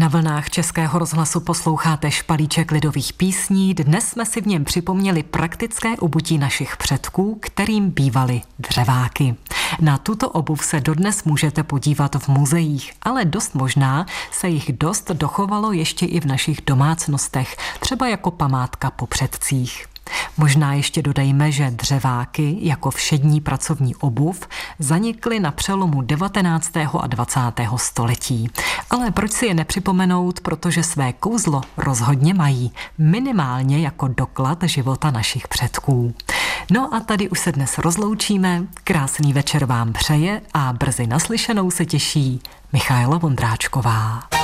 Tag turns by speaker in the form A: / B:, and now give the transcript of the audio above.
A: Na vlnách Českého rozhlasu posloucháte špalíček lidových písní. Dnes jsme si v něm připomněli praktické obutí našich předků, kterým bývaly dřeváky. Na tuto obuv se dodnes můžete podívat v muzeích, ale dost možná se jich dost dochovalo ještě i v našich domácnostech, třeba jako památka po předcích. Možná ještě dodejme, že dřeváky jako všední pracovní obuv zanikly na přelomu 19. a 20. století. Ale proč si je nepřipomenout, protože své kouzlo rozhodně mají, minimálně jako doklad života našich předků. No a tady už se dnes rozloučíme, krásný večer vám přeje a brzy naslyšenou se těší Michaela Vondráčková.